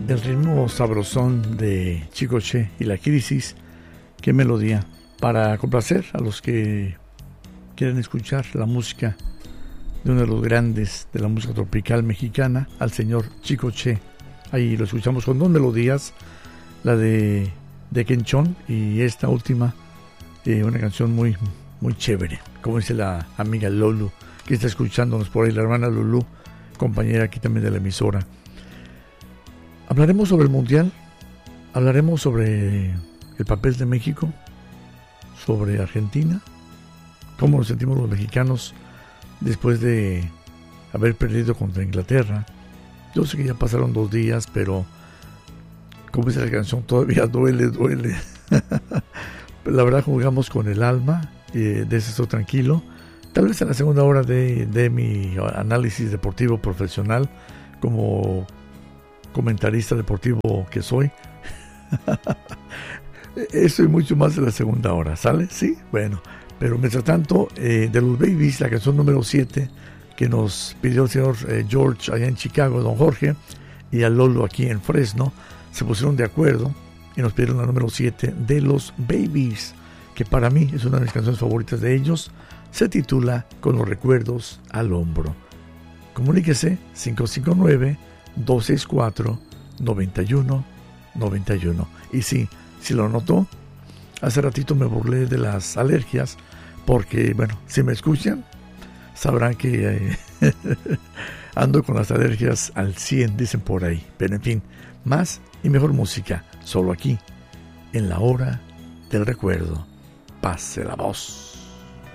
del ritmo sabrosón de Chicoche y La Crisis. Qué melodía para complacer a los que quieren escuchar la música de uno de los grandes de la música tropical mexicana, al señor Chicoche. Ahí lo escuchamos con dos melodías, la de Quenchón y esta última, una canción muy, muy chévere, como dice la amiga Lulu, que está escuchándonos por ahí, la hermana Lulu, compañera aquí también de la emisora. Hablaremos sobre el Mundial, hablaremos sobre el papel de México, sobre Argentina, cómo nos sentimos los mexicanos después de haber perdido contra Inglaterra. Yo sé que ya pasaron 2 días, pero como dice la canción, todavía duele. La verdad, jugamos con el alma, de eso estoy tranquilo. Tal vez en la segunda hora de mi análisis deportivo profesional, como comentarista deportivo que soy, eso y mucho más en la segunda hora, ¿sale? Sí, bueno, pero mientras tanto, de los Babies, la canción número 7 que nos pidió el señor George allá en Chicago, don Jorge, y a Lolo aquí en Fresno, se pusieron de acuerdo y nos pidieron la número 7 de los Babies, que para mí es una de mis canciones favoritas de ellos. Se titula Con los recuerdos al hombro. Comuníquese 559-264-9191. Y sí, si lo notó, hace ratito me burlé de las alergias, porque, bueno, si me escuchan, sabrán que ando con las alergias al 100, dicen por ahí. Pero en fin, más y mejor música, solo aquí, en la hora del recuerdo. Pase la voz.